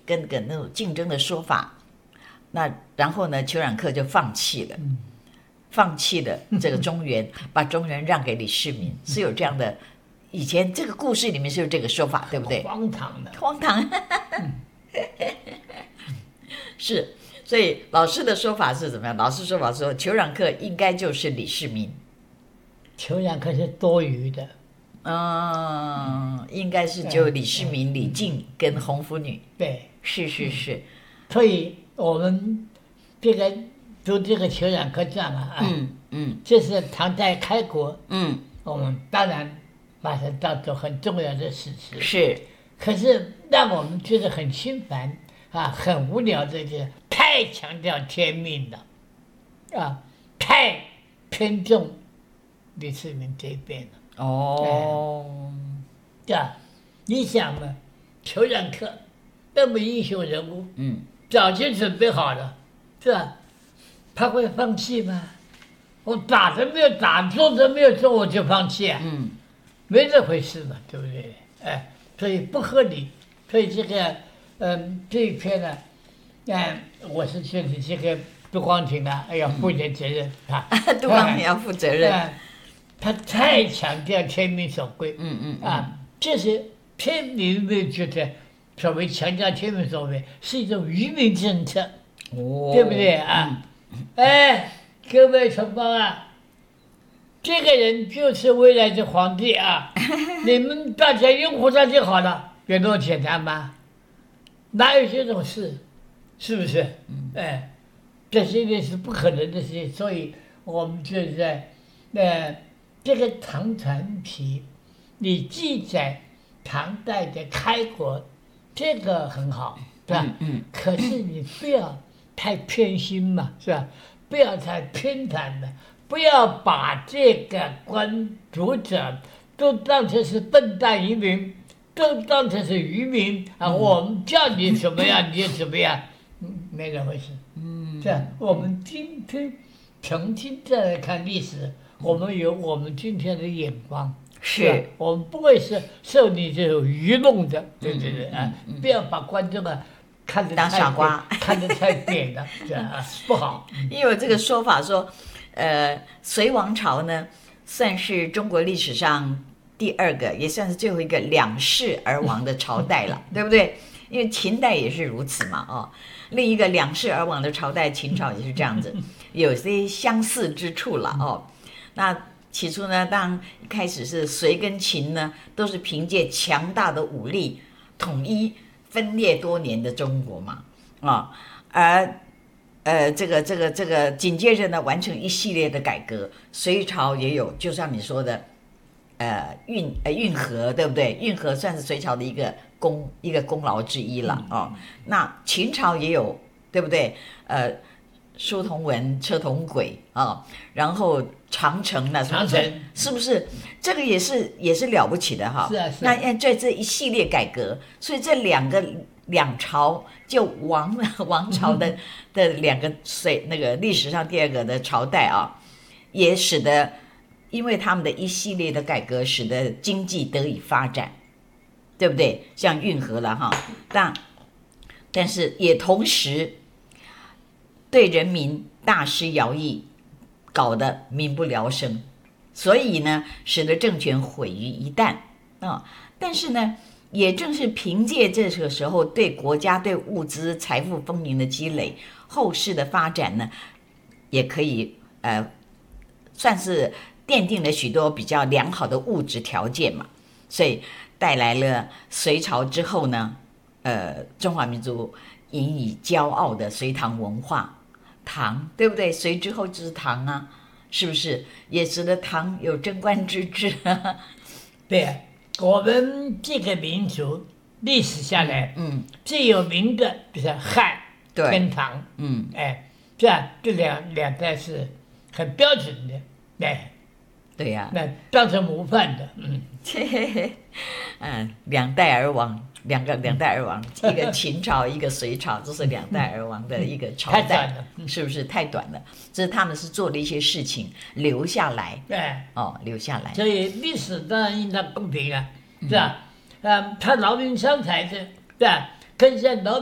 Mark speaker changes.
Speaker 1: 跟那种竞争的说法。那然后呢，裘冉克就放弃了，这个中原，把中原让给李世民，是有这样的。以前这个故事里面是有这个说法，对不对？
Speaker 2: 荒唐的，
Speaker 1: 荒唐。是，所以老师的说法是怎么样？老师说法说，裘冉克应该就是李世民。
Speaker 2: 裘冉克是多余的。
Speaker 1: 应该是就李世民、李靖跟红拂女。
Speaker 2: 对，
Speaker 1: 是。
Speaker 2: 所以我们这个读这个《裘冉客传》啊，这是唐代开国，我们当然把它当作很重要的事实。
Speaker 1: 是，
Speaker 2: 可是让我们觉得很心烦啊，很无聊的，就是太强调天命了，啊，太偏重李世民这边了。对吧？你想嘛，裘冉克那么英雄人物，早就准备好了，是吧？他会放弃吗？我打都没有打，做都没有做，我就放弃啊？没这回事嘛，对不对？所以不合理。所以这个，这一篇呢，我是觉得这个杜光庭呢，要负点责任啊。
Speaker 1: 杜光庭要负责任。
Speaker 2: 他太强调天命所归，这是天你有没有觉得，所谓强调天命所归是一种愚民政策，对不对啊？各位同胞啊，这个人就是未来的皇帝啊，你们大家拥护他就好了，有那么简单吗？哪有这种事？是不是？这现在是不可能的事情，所以我们就在这个唐传奇，你记载唐代的开国，这个很好，是吧？可是你不要太偏心嘛，是吧？不要太偏袒的，不要把这个读者都当成是笨蛋愚民，都当成是愚民啊！我们叫你怎么样你就怎么样，没那回事。是吧？我们今天重新再来看历史。我们有我们今天的眼光，
Speaker 1: 是
Speaker 2: 我们不会是受你这种愚弄的，对不要把观众看得
Speaker 1: 当傻瓜，
Speaker 2: 看得太扁了，不好。
Speaker 1: 因为有这个说法说，隋王朝呢，算是中国历史上第二个，也算是最后一个两世而亡的朝代了，对不对？因为秦代也是如此嘛，另一个两世而亡的朝代秦朝也是这样子，有些相似之处了那起初呢，当一开始是隋跟秦呢，都是凭借强大的武力统一分裂多年的中国嘛，而这个紧接着呢，完成一系列的改革。隋朝也有，就像你说的，运河，对不对？运河算是隋朝的一个功劳之一了那秦朝也有，对不对？书同文，车同轨然后长城呢？
Speaker 2: 长城
Speaker 1: 是不是？这个也是了不起的哈。
Speaker 2: 是啊。
Speaker 1: 那这一系列改革，所以这两朝就王朝的两个那个历史上第二个的朝代也使得因为他们的一系列的改革，使得经济得以发展，对不对？像运河了哈，但是也同时对人民大施徭役，搞得民不聊生，所以呢，使得政权毁于一旦但是呢，也正是凭借这个时候对国家对物资财富丰盈的积累，后世的发展呢，也可以算是奠定了许多比较良好的物质条件嘛，所以带来了隋朝之后呢，中华民族引以骄傲的隋唐文化。唐对不对？隋之后就是唐啊，是不是？也使得唐有贞观之治
Speaker 2: 对，我们这个民族历史下来，最有名的就是汉跟唐，这样这两代是很标准的，
Speaker 1: 对呀，
Speaker 2: 那当成模范的，
Speaker 1: 两代而亡。两代而亡，一个秦朝，一个隋朝，这是两代而亡的一个朝代，
Speaker 2: 太短了，
Speaker 1: 是不是太短了？这是他们是做了一些事情留下来，留下来。
Speaker 2: 所以历史当然应当公平啊，是吧？他劳民伤财的，是吧？跟现在劳